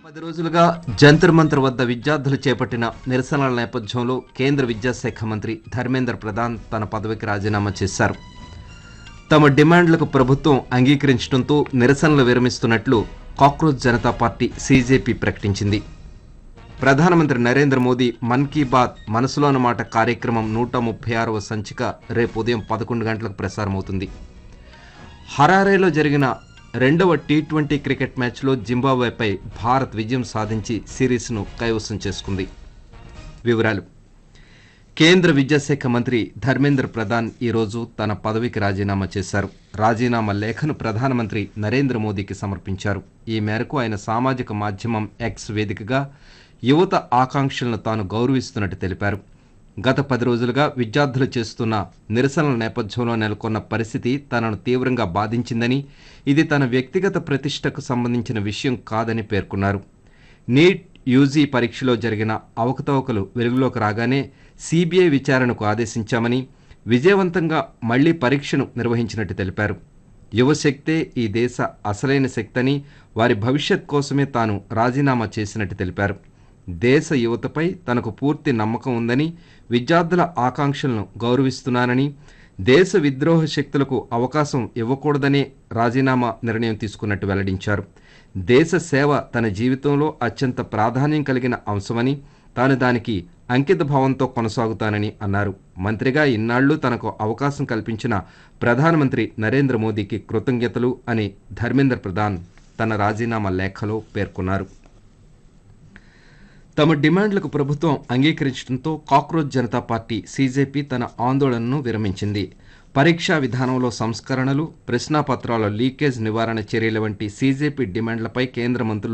10 రోజులుగా జంతర్ మంతర్ వద్ద విద్యార్థులు చేపట్టిన నిరసనల నేపథ్యంలో కేంద్ర విద్యాశాఖ మంత్రి ధర్మేంద్ర ప్రధాన్ తన పదవికి రాజీనామా చేశారు. తమ డిమాండ్లకు ప్రభుత్వం అంగీకరించడంతో నిరసనలు విరమిస్తున్నట్లు కాక్రోచ్ జనతా పార్టీ సీజేపీ ప్రకటించింది. ప్రధానమంత్రి నరేంద్ర మోదీ మన్ కీ బాత్ మనసులోని మాట కార్యక్రమం 136వ సంచిక రేపు ఉదయం 11 గంటలకు ప్రసారమవుతుంది. హరారేలో జరిగిన రెండవ టీ20 క్రికెట్ మ్యాచ్లో జింబాబ్వేపై భారత్ విజయం సాధించి సిరీస్ను కైవసం చేసుకుంది. వివరాలు. కేంద్ర విద్యాశాఖ మంత్రి ధర్మేంద్ర ప్రధాన్ ఈరోజు తన పదవికి రాజీనామా చేశారు. రాజీనామా లేఖను ప్రధానమంత్రి నరేంద్ర మోదీకి సమర్పించారు. ఈ మేరకు ఆయన సామాజిక మాధ్యమం ఎక్స్ వేదికగా యువత ఆకాంక్షలను తాను గౌరవిస్తున్నట్టు తెలిపారు. గత 10 రోజులుగా విద్యార్థులు చేస్తున్న నిరసనల నేపథ్యంలో నెలకొన్న పరిస్థితి తనను తీవ్రంగా బాధించిందని, ఇది తన వ్యక్తిగత ప్రతిష్టకు సంబంధించిన విషయం కాదని పేర్కొన్నారు. నీట్ యూజీ పరీక్షలో జరిగిన అవకతవకలు వెలుగులోకి రాగానే సీబీఐ విచారణకు ఆదేశించామని, విజయవంతంగా మళ్లీ పరీక్షను నిర్వహించినట్టు తెలిపారు. యువశక్తే ఈ దేశ అసలైన శక్తని, వారి భవిష్యత్ కోసమే తాను రాజీనామా చేసినట్టు తెలిపారు. దేశ యువతపై తనకు పూర్తి నమ్మకం ఉందని, విద్యార్థుల ఆకాంక్షలను గౌరవిస్తున్నానని, దేశ విద్రోహ శక్తులకు అవకాశం ఇవ్వకూడదనే రాజీనామా నిర్ణయం తీసుకున్నట్టు వెల్లడించారు. దేశ సేవ తన జీవితంలో అత్యంత ప్రాధాన్యం కలిగిన అంశమని, తాను దానికి అంకిత భావంతో కొనసాగుతానని అన్నారు. మంత్రిగా ఇన్నాళ్లు తనకు అవకాశం కల్పించిన ప్రధానమంత్రి నరేంద్ర మోదీకి కృతజ్ఞతలు అని ధర్మేంద్ర ప్రధాన్ తన రాజీనామా లేఖలో పేర్కొన్నారు. తమ డిమాండ్లకు ప్రభుత్వం అంగీకరించడంతో కాక్రోచ్ జనతా పార్టీ సీజేపీ తన ఆందోళనను విరమించింది. పరీక్షా విధానంలో సంస్కరణలు, ప్రశ్నాపత్రాల లీకేజ్ నివారణ చర్యల వంటి సీజేపీ డిమాండ్లపై కేంద్ర మంత్రులు